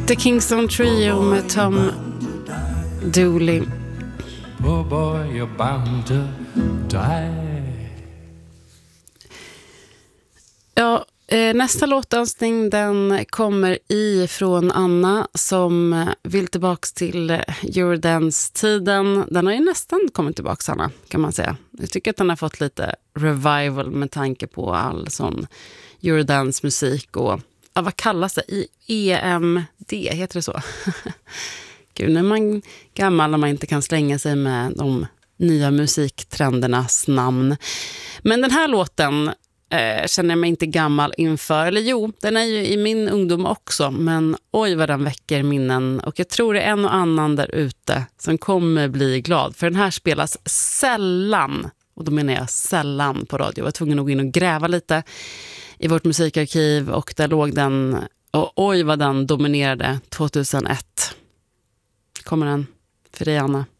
The Kingston Trio med Tom Dooley. Oh boy, you're bound to die. Ja, nästa låtönskning den kommer ifrån Anna som vill tillbaks till Eurodance-tiden. Den har ju nästan kommit tillbaks, Anna, kan man säga. Jag tycker att den har fått lite revival med tanke på all sån Eurodance-musik och vad kallas det? EMD, heter det så? Gud, när man är gammal och man inte kan slänga sig med de nya musiktrendernas namn. Men den här låten känner jag mig inte gammal inför. Eller jo, den är ju i min ungdom också. Men oj vad den väcker minnen. Och jag tror det är en och annan där ute som kommer bli glad. För den här spelas sällan. Och då menar jag sällan på radio. Jag var tvungen att gå in och gräva lite i vårt musikarkiv. Och där låg den. Och oj vad den dominerade 2001. Kommer den för dig, Anna?